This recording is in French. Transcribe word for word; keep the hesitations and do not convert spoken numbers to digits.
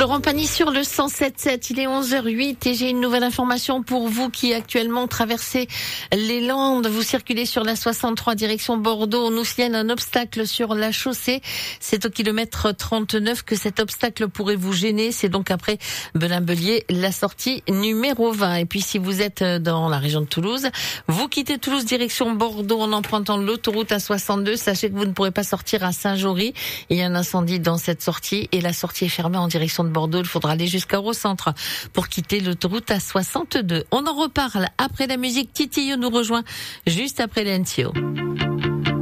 Florent Pagny sur le cent sept sept, il est onze heures huit et j'ai une nouvelle information pour vous qui actuellement traversez les Landes. Vous circulez sur la soixante-trois direction Bordeaux. On nous signale un obstacle sur la chaussée. C'est au kilomètre trente-neuf que cet obstacle pourrait vous gêner. C'est donc après Belin-Bellier, la sortie numéro vingt. Et puis si vous êtes dans la région de Toulouse, vous quittez Toulouse direction Bordeaux en empruntant l'autoroute A soixante-deux. Sachez que vous ne pourrez pas sortir à Saint-Jory. Il y a un incendie dans cette sortie et la sortie est fermée en direction de Bordeaux. Il faudra aller jusqu'à Eurocentre pour quitter l'autoroute A soixante-deux. On en reparle après la musique. Titio nous rejoint juste après l'N T O.